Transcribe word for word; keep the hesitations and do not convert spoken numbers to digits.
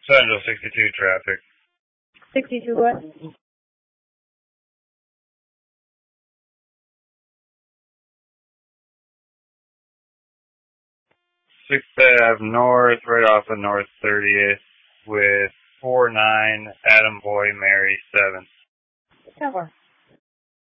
Central sixty-two traffic. sixty-two what? sixth Ave North, right off of North thirtieth, with four nine Adam Boy Mary seven.